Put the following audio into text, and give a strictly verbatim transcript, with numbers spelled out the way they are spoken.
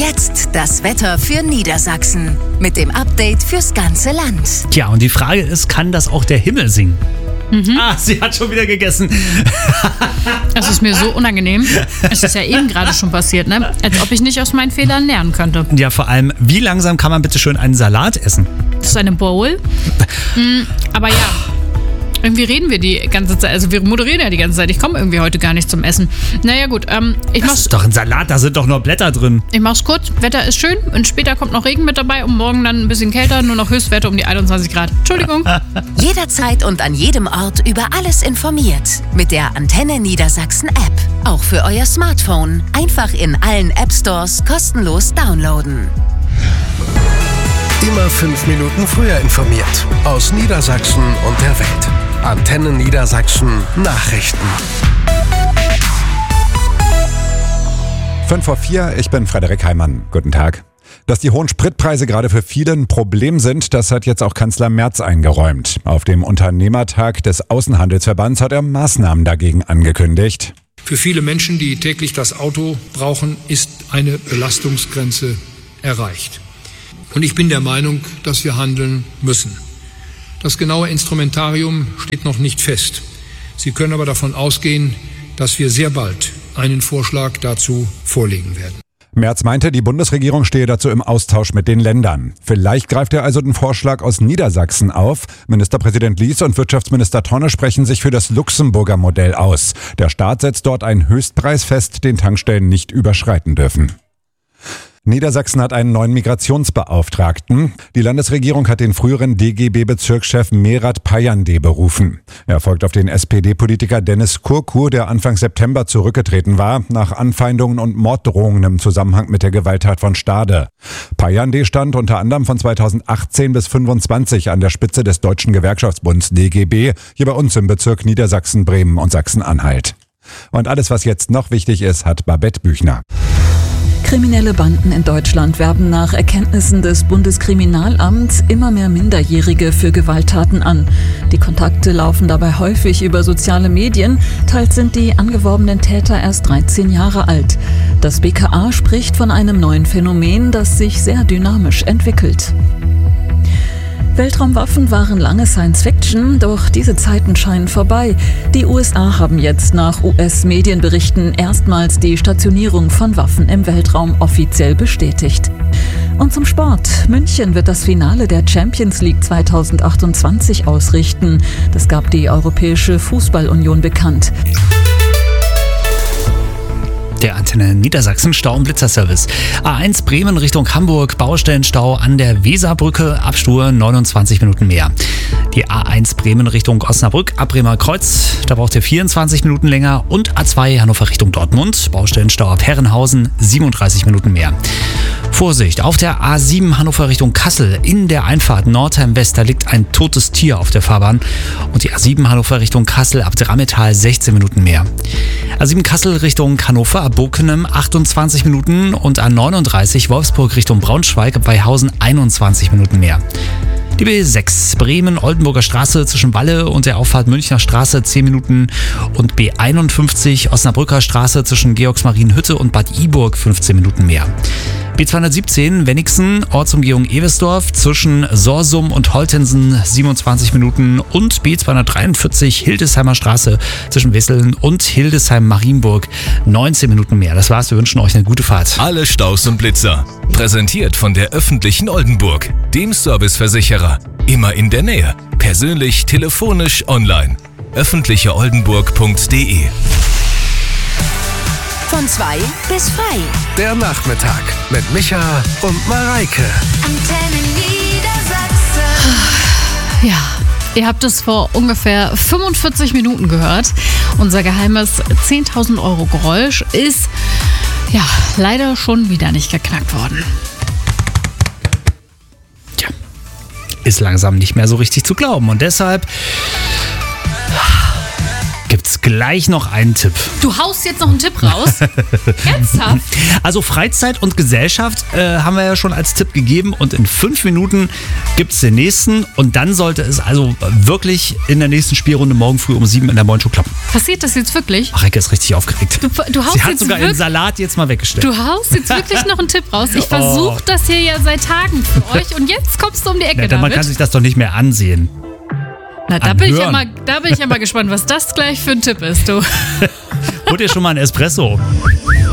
Jetzt das Wetter für Niedersachsen mit dem Update fürs ganze Land. Tja, und die Frage ist, kann das auch der Himmel singen? Mhm. Ah, sie hat schon wieder gegessen. Es ist mir so unangenehm. Es ist ja eben gerade schon passiert, ne? Als ob ich nicht aus meinen Fehlern lernen könnte. Ja, vor allem, wie langsam kann man bitte schön einen Salat essen? Das ist eine Bowl. Mhm, aber ja, irgendwie reden wir die ganze Zeit, also wir moderieren ja die ganze Zeit. Ich komme irgendwie heute gar nicht zum Essen. Naja gut, ähm, ich das mach's... ist doch ein Salat, da sind doch nur Blätter drin. Ich mach's kurz, Wetter ist schön und später kommt noch Regen mit dabei und morgen dann ein bisschen kälter, nur noch Höchstwerte um die einundzwanzig Grad. Entschuldigung. Jederzeit und an jedem Ort über alles informiert. Mit der Antenne Niedersachsen App. Auch für euer Smartphone. Einfach in allen App Stores kostenlos downloaden. Immer fünf Minuten früher informiert. Aus Niedersachsen und der Welt. Antenne Niedersachsen Nachrichten. fünf vor vier, ich bin Frederik Heimann. Guten Tag. Dass die hohen Spritpreise gerade für viele ein Problem sind, das hat jetzt auch Kanzler Merz eingeräumt. Auf dem Unternehmertag des Außenhandelsverbands hat er Maßnahmen dagegen angekündigt. Für viele Menschen, die täglich das Auto brauchen, ist eine Belastungsgrenze erreicht. Und ich bin der Meinung, dass wir handeln müssen. Das genaue Instrumentarium steht noch nicht fest. Sie können aber davon ausgehen, dass wir sehr bald einen Vorschlag dazu vorlegen werden. Merz meinte, die Bundesregierung stehe dazu im Austausch mit den Ländern. Vielleicht greift er also den Vorschlag aus Niedersachsen auf. Ministerpräsident Lies und Wirtschaftsminister Tonne sprechen sich für das Luxemburger Modell aus. Der Staat setzt dort einen Höchstpreis fest, den Tankstellen nicht überschreiten dürfen. Niedersachsen hat einen neuen Migrationsbeauftragten. Die Landesregierung hat den früheren D G B-Bezirkschef Merat Payande berufen. Er folgt auf den S P D-Politiker Dennis Kurkur, der Anfang September zurückgetreten war, nach Anfeindungen und Morddrohungen im Zusammenhang mit der Gewalttat von Stade. Payande stand unter anderem von zweitausendachtzehn bis fünfundzwanzig an der Spitze des Deutschen Gewerkschaftsbunds D G B, hier bei uns im Bezirk Niedersachsen, Bremen und Sachsen-Anhalt. Und alles, was jetzt noch wichtig ist, hat Babette Büchner. Kriminelle Banden in Deutschland werben nach Erkenntnissen des Bundeskriminalamts immer mehr Minderjährige für Gewalttaten an. Die Kontakte laufen dabei häufig über soziale Medien. Teils sind die angeworbenen Täter erst dreizehn Jahre alt. Das B K A spricht von einem neuen Phänomen, das sich sehr dynamisch entwickelt. Weltraumwaffen waren lange Science-Fiction, doch diese Zeiten scheinen vorbei. Die U S A haben jetzt nach U S-Medienberichten erstmals die Stationierung von Waffen im Weltraum offiziell bestätigt. Und zum Sport. München wird das Finale der Champions League zweitausendachtundzwanzig ausrichten. Das gab die Europäische Fußball-Union bekannt. Der Antenne Niedersachsen Stau- und Blitzerservice. A eins Bremen Richtung Hamburg, Baustellenstau an der Weserbrücke, Abstur neunundzwanzig Minuten mehr. Die A eins Bremen Richtung Osnabrück, ab Bremer Kreuz, da braucht ihr vierundzwanzig Minuten länger. Und A zwei Hannover Richtung Dortmund, Baustellenstau ab Herrenhausen, siebenunddreißig Minuten mehr. Vorsicht, auf der A sieben Hannover Richtung Kassel, in der Einfahrt Nordheim-West, da liegt ein totes Tier auf der Fahrbahn. Und die A sieben Hannover Richtung Kassel, ab Drammetal, sechzehn Minuten mehr. A sieben Kassel Richtung Hannover, ab Bokenem achtundzwanzig Minuten und A neununddreißig Wolfsburg Richtung Braunschweig, bei Hausen einundzwanzig Minuten mehr. Die B sechs Bremen-Oldenburger Straße zwischen Walle und der Auffahrt Münchner Straße zehn Minuten und B einundfünfzig Osnabrücker Straße zwischen Georgsmarienhütte und Bad Iburg fünfzehn Minuten mehr. B zweihundertsiebzehn Wenigsen, Ortsumgehung Eversdorf zwischen Sorsum und Holtensen siebenundzwanzig Minuten und B zweihundertdreiundvierzig Hildesheimer Straße zwischen Wesseln und Hildesheim-Marienburg neunzehn Minuten mehr. Das war's, wir wünschen euch eine gute Fahrt. Alle Staus und Blitzer. Präsentiert von der öffentlichen Oldenburg, dem Serviceversicherer. Immer in der Nähe. Persönlich, telefonisch, online. öffentliche oldenburg punkt de. Von zwei bis frei. Der Nachmittag mit Micha und Mareike. Antenne Niedersachsen. Ja, ihr habt es vor ungefähr fünfundvierzig Minuten gehört. Unser geheimes zehntausend Euro Geräusch ist ja leider schon wieder nicht geknackt worden. Tja, ist langsam nicht mehr so richtig zu glauben und deshalb gibt's gleich noch einen Tipp. Du haust jetzt noch einen Tipp raus? Ernsthaft? Also Freizeit und Gesellschaft äh, haben wir ja schon als Tipp gegeben und in fünf Minuten gibt es den nächsten und dann sollte es also wirklich in der nächsten Spielrunde morgen früh um sieben in der Morning Show klappen. Passiert das jetzt wirklich? Ach, Recke ist richtig aufgeregt. Du, du haust Sie hat jetzt sogar wirklich, den Salat jetzt mal weggestellt. Du haust jetzt wirklich noch einen Tipp raus. Ich versuche Oh. das hier ja seit Tagen für euch und jetzt kommst du um die Ecke, Ja, man David. kann sich das doch nicht mehr ansehen. Na, da bin, ich ja anhören. mal, da bin ich ja mal gespannt, was das gleich für ein Tipp ist, du. Holt ihr schon mal einen Espresso?